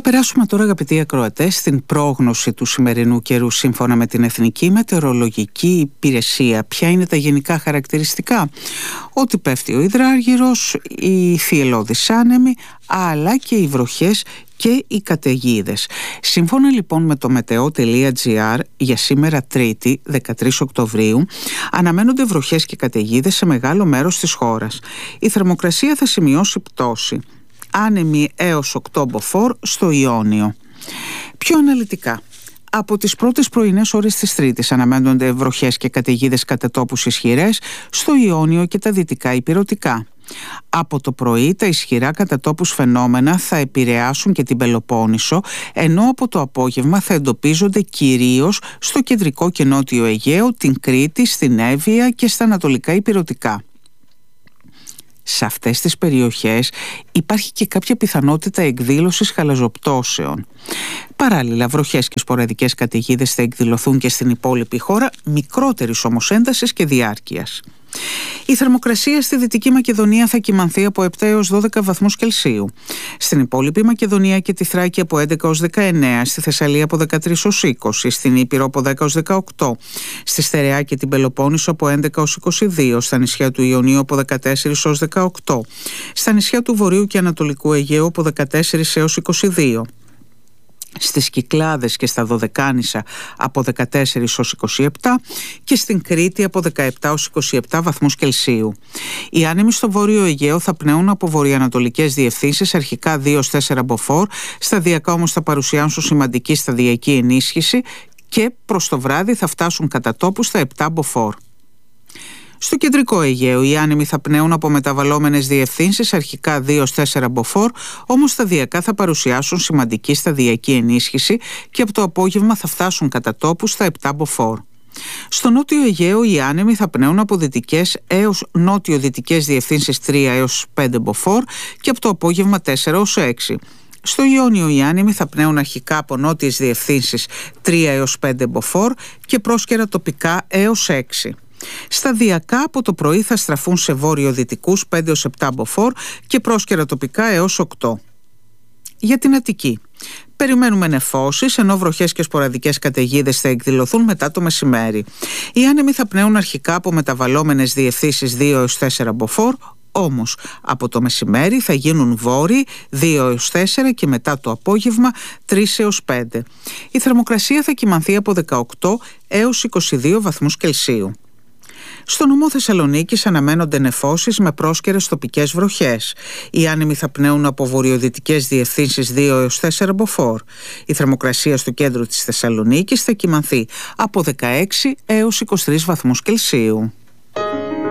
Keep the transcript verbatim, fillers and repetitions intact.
περάσουμε τώρα, αγαπητοί ακροατές, στην πρόγνωση του σημερινού καιρού σύμφωνα με την Εθνική Μετεωρολογική Υπηρεσία. Ποια είναι τα γενικά χαρακτηριστικά? Ότι πέφτει ο υδράργυρος, οι θυελλώδεις άνεμοι, αλλά και οι βροχές και οι καταιγίδες. Σύμφωνα λοιπόν με το μετεό τελεία τζι άρ, για σήμερα Τρίτη, δεκατρείς Οκτωβρίου, αναμένονται βροχές και καταιγίδες σε μεγάλο μέρος της χώρας. Η θερμοκρασία θα σημειώσει πτώση. Άνεμοι έως οκτώ μποφόρ στο Ιόνιο. Πιο αναλυτικά, από τις πρώτες πρωινές ώρες της Τρίτης αναμένονται βροχές και καταιγίδες κατά τόπους ισχυρές στο Ιόνιο και τα δυτικά ηπειρωτικά. Από το πρωί τα ισχυρά κατά τόπους φαινόμενα θα επηρεάσουν και την Πελοπόννησο, ενώ από το απόγευμα θα εντοπίζονται κυρίως στο κεντρικό και νότιο Αιγαίο, την Κρήτη, στην Εύβοια και στα ανατολικά ηπειρωτικά. Σε αυτές τις περιοχές υπάρχει και κάποια πιθανότητα εκδήλωσης χαλαζοπτώσεων. Παράλληλα, βροχές και σποραδικές καταιγίδες θα εκδηλωθούν και στην υπόλοιπη χώρα, μικρότερης όμως έντασης και διάρκειας. Η θερμοκρασία στη Δυτική Μακεδονία θα κυμανθεί από επτά έως δώδεκα βαθμούς Κελσίου. Στην υπόλοιπη Μακεδονία και τη Θράκη από έντεκα έως δεκαεννέα, στη Θεσσαλία από δεκατρείς έως είκοσι, στην Ήπειρο από δέκα έως δεκαοκτώ, στη Στερεά και την Πελοπόννησο από έντεκα έως είκοσι δύο, στα νησιά του Ιωνίου από δεκατέσσερις έως δεκαοκτώ, στα νησιά του Βορείου και Ανατολικού Αιγαίου από δεκατέσσερις έως είκοσι δύο. Στις Κυκλάδες και στα Δωδεκάνησα από δεκατέσσερις έως είκοσι επτά και στην Κρήτη από δεκαεπτά έως είκοσι επτά βαθμούς Κελσίου. Οι άνεμοι στο Βόρειο Αιγαίο θα πνέουν από βορειοανατολικές διευθύνσεις, αρχικά δύο έως τέσσερα μποφόρ, σταδιακά όμως θα παρουσιάσουν σημαντική σταδιακή ενίσχυση και προς το βράδυ θα φτάσουν κατά τόπου στα επτά μποφόρ. Στο κεντρικό Αιγαίο οι άνεμοι θα πνέουν από μεταβαλλόμενες διευθύνσεις, αρχικά δύο έως τέσσερα μποφόρ, όμως σταδιακά θα παρουσιάσουν σημαντική σταδιακή ενίσχυση και από το απόγευμα θα φτάσουν κατά τόπου στα επτά μποφόρ. Στο νότιο Αιγαίο οι άνεμοι θα πνέουν από δυτικές έως νότιο-δυτικές διευθύνσεις τρία έως πέντε μποφόρ και από το απόγευμα τέσσερα έως έξι. Στο Ιόνιο οι άνεμοι θα πνέουν αρχικά από νότιες διευθύνσεις τρία έως πέντε μποφόρ και πρόσκαιρα τοπικά έως έξι. Σταδιακά από το πρωί θα στραφούν σε βόρειο-δυτικούς πέντε έως επτά μποφόρ και πρόσκαιρα τοπικά έως οκτώ. Για την Αττική περιμένουμε νεφώσεις, ενώ βροχές και σποραδικές καταιγίδες θα εκδηλωθούν μετά το μεσημέρι. Οι άνεμοι θα πνέουν αρχικά από μεταβαλλόμενες διευθύνσεις δύο έως τέσσερα μποφόρ, όμως από το μεσημέρι θα γίνουν βόρειοι δύο έως τέσσερα και μετά το απόγευμα τρία έως πέντε. Η θερμοκρασία θα κυμανθεί από δεκαοκτώ έως είκοσι δύο βαθμούς Κελσίου. Στο νομό Θεσσαλονίκης αναμένονται νεφώσεις με πρόσκαιρες τοπικές βροχές. Οι άνεμοι θα πνέουν από βορειοδυτικές διευθύνσεις δύο έως τέσσερα μποφόρ. Η θερμοκρασία στο κέντρο της Θεσσαλονίκης θα κυμανθεί από δεκαέξι έως είκοσι τρεις βαθμούς Κελσίου.